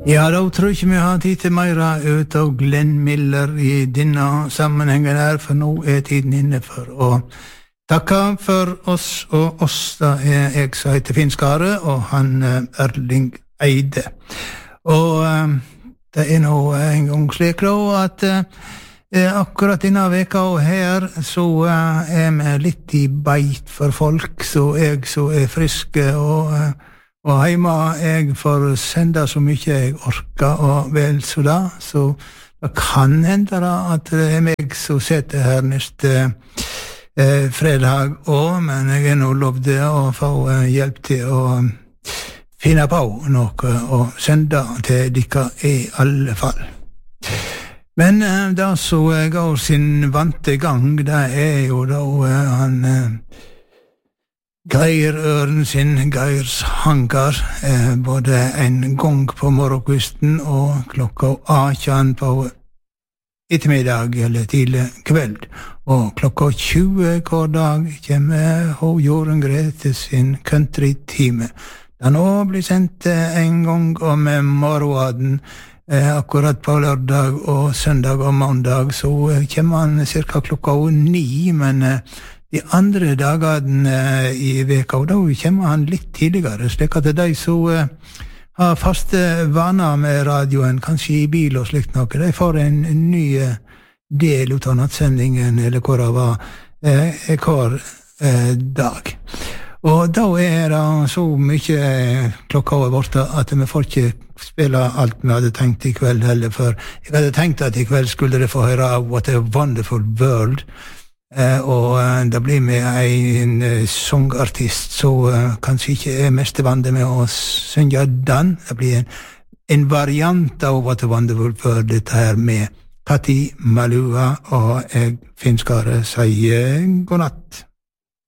Ja, da tror ikke vi har tid til meira ut av Glenn Miller i denne sammenhengen her, for nå tiden inne for å takke for oss og oss. Da jeg som heter Finn Skare, og han Erling Eide. Og det nå en gang slik da, at akkurat denne veka og her, så vi litt i beit for folk, så jeg så friske og heima jeg får sende så mye jeg orker og vel så da, så det kan hende da at det meg som sitter her neste fredag også, men jeg nå lovde å få hjelp til å finne på noe og sende til dere i alle fall. Men det så går sin vante gang, det jo da han Geir Ørensin, Geirs Hangar, både en gang på morgenkvisten og klokka 18 på ettermiddag eller tidlig kveld. Og klokka 20 hver dag kommer Jorunn Grete sin country-time. Den også blir sendt en gang om morgenen, akkurat på lørdag og søndag og mandag, så kommer han cirka klokka 9, men de andre dagene i veka, og da kommer han litt tidligere, slik at de som har faste vaner med radioen, kanskje i bil og slikt noe, de får en ny del ut av nattsendingen, eller hvor det var hver dag. Og da det så mye klokka over borte at vi får ikke spille alt vi hadde tenkt i kveld heller, for jeg hadde tenkt at i kveld skulle dere få høre What a Wonderful World, og det blir med en songartist så kanskje ikke mest vant med å synge den. Det blir en variant av What a Wonderful World, dette her med Kati Malua, og jeg Finn Skare sier god natt.